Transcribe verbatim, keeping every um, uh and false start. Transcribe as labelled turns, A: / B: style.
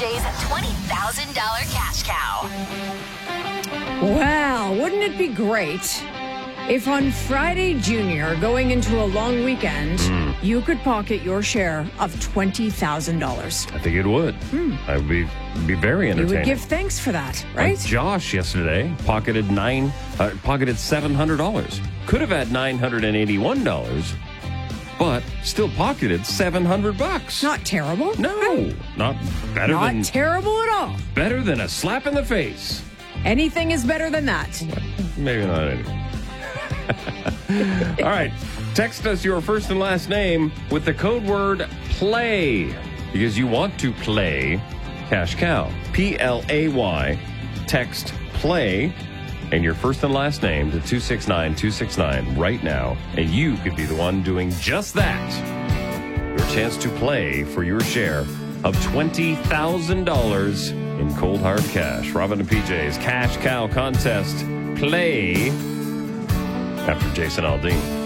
A: J's twenty thousand dollars cash cow.
B: Well, wouldn't it be great if on Friday, Junior, going into a long weekend, mm. you could pocket your share of twenty thousand dollars?
C: I think it would. Mm. I would be, be very entertaining.
B: You would give thanks for that, right?
C: Like Josh yesterday pocketed nine, uh, pocketed seven hundred dollars. Could have had nine hundred eighty-one dollars, but still pocketed seven hundred bucks.
B: Not terrible.
C: No,
B: right?
C: not better
B: not
C: than...
B: Not terrible at all.
C: Better than a slap in the face.
B: Anything is better than that.
C: Maybe not anything. All right. Text us your first and last name with the code word PLAY because you want to play Cash Cow. P L A Y. Text PLAY and your first and last name to two six nine two six nine right now, and you could be the one doing just that. Your chance to play for your share of twenty thousand dollars in cold hard cash. Robin and P J's Cash Cow contest. Play after Jason Aldean.